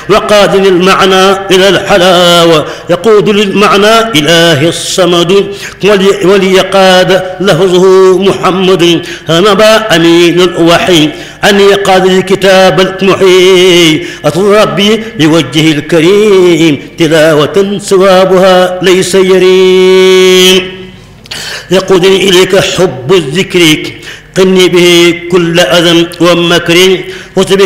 وقاد للمعنى إلى الحلاوة يقود للمعنى إله الصمد وليقاد لفظه محمد هنبا أمين الوحي أن يقاد الكتاب المحيي أطل ربي بوجهه الكريم تلاوة ثوابها ليس يريم يقودني إليك حب الذكر قني به كل أذى ومكر